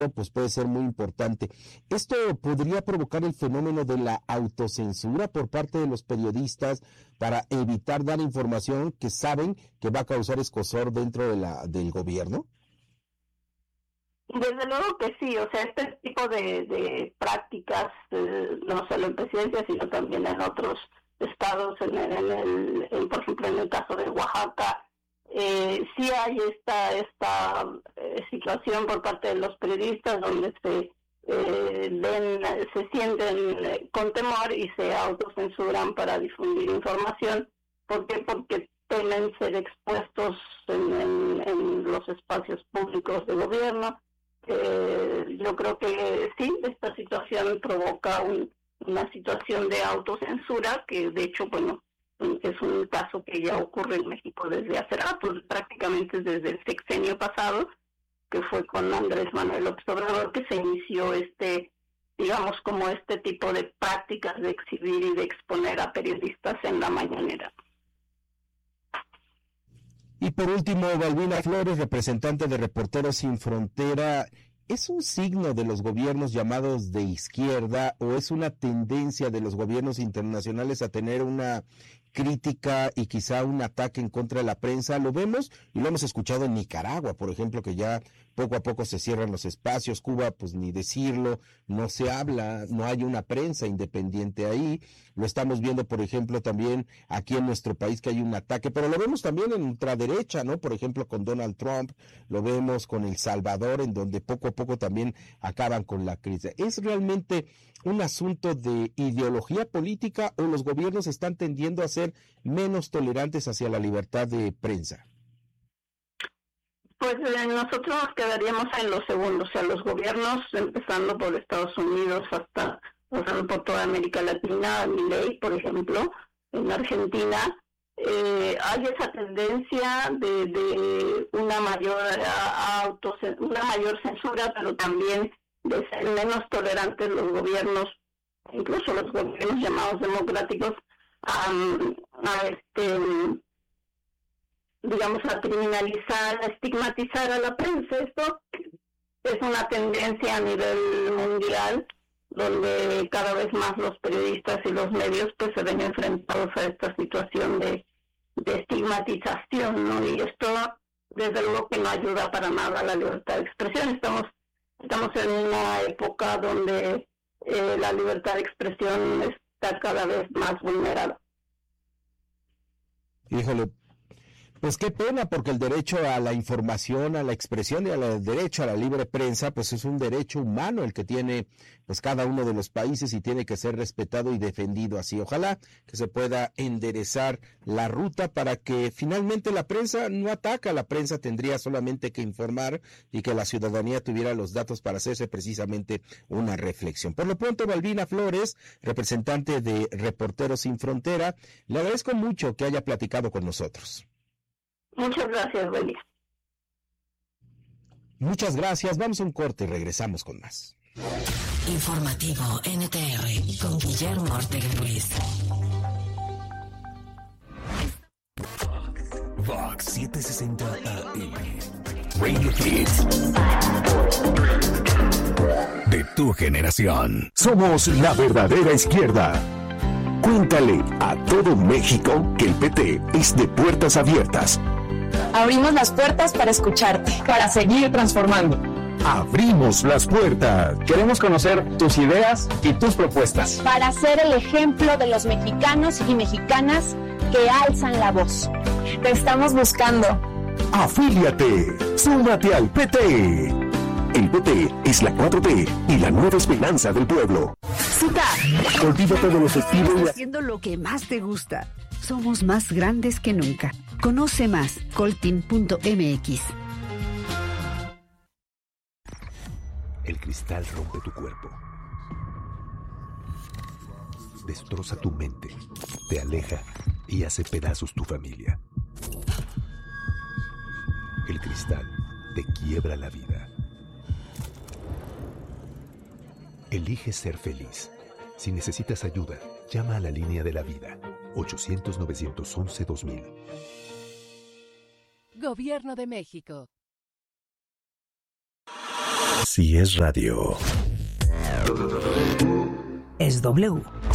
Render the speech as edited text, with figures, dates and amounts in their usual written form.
pues puede ser muy importante. ¿Esto podría provocar el fenómeno de la autocensura por parte de los periodistas para evitar dar información que saben que va a causar escozor dentro del gobierno? Desde luego que sí, o sea, este tipo de prácticas, no solo en presidencia, sino también en otros estados, por ejemplo, en el caso de Oaxaca, sí hay esta situación por parte de los periodistas donde se sienten con temor y se autocensuran para difundir información. ¿Por qué? Porque temen ser expuestos en los espacios públicos de gobierno. Yo creo que sí, esta situación provoca una situación de autocensura que de hecho, bueno, es un caso que ya ocurre en México desde hace rato, prácticamente desde el sexenio pasado, que fue con Andrés Manuel López Obrador que se inició digamos, como este tipo de prácticas de exhibir y de exponer a periodistas en la mañanera. Y por último, Balbina Flores, representante de Reporteros Sin Frontera, ¿es un signo de los gobiernos llamados de izquierda o es una tendencia de los gobiernos internacionales a tener una crítica y quizá un ataque en contra de la prensa? Lo vemos y lo hemos escuchado en Nicaragua, por ejemplo, que ya poco a poco se cierran los espacios. Cuba, pues ni decirlo, no se habla, no hay una prensa independiente ahí. Lo estamos viendo, por ejemplo, también aquí en nuestro país que hay un ataque, pero lo vemos también en ultraderecha, ¿no? Por ejemplo, con Donald Trump, lo vemos con El Salvador, en donde poco a poco también acaban con la crisis. ¿Es realmente un asunto de ideología política o los gobiernos están tendiendo a ser menos tolerantes hacia la libertad de prensa? Pues nosotros nos quedaríamos en lo segundo, o sea, los gobiernos, empezando por Estados Unidos hasta pasando por toda América Latina, Milei, por ejemplo, en Argentina, hay esa tendencia de una mayor censura, pero también de ser menos tolerantes los gobiernos, incluso los gobiernos llamados democráticos, digamos, a criminalizar, a estigmatizar a la prensa. Esto es una tendencia a nivel mundial, donde cada vez más los periodistas y los medios pues se ven enfrentados a esta situación de estigmatización, ¿no? Y esto, desde luego, que no ayuda para nada a la libertad de expresión. Estamos en una época donde la libertad de expresión está cada vez más vulnerada. Híjole, pues qué pena, porque el derecho a la información, a la expresión y el derecho a la libre prensa, pues es un derecho humano el que tiene pues cada uno de los países y tiene que ser respetado y defendido así. Ojalá que se pueda enderezar la ruta para que finalmente la prensa no ataca, la prensa tendría solamente que informar y que la ciudadanía tuviera los datos para hacerse precisamente una reflexión. Por lo pronto, Balbina Flores, representante de Reporteros Sin Frontera, le agradezco mucho que haya platicado con nosotros. Muchas gracias, buen día. Muchas gracias, vamos a un corte y regresamos con más. Informativo NTR con Guillermo Ortega Ruiz. Vox 760 AM. Radio Hits. De tu generación. Somos la verdadera izquierda. Cuéntale a todo México que el PT es de puertas abiertas. Abrimos las puertas para escucharte, para seguir transformando. Abrimos las puertas. Queremos conocer tus ideas y tus propuestas. Para ser el ejemplo de los mexicanos y mexicanas que alzan la voz. Te estamos buscando. Afíliate. Súmate al PT. El PT es la 4T y la nueva esperanza del pueblo. Zuta. Olvídate de los estilos. Haciendo lo que más te gusta. Somos más grandes que nunca. Conoce más, coltin.mx. El cristal rompe tu cuerpo. Destroza tu mente, te aleja y hace pedazos tu familia. El cristal te quiebra la vida. Elige ser feliz. Si necesitas ayuda, llama a la línea de la vida. 800-911-2000. Gobierno de México. Si es radio, Es W.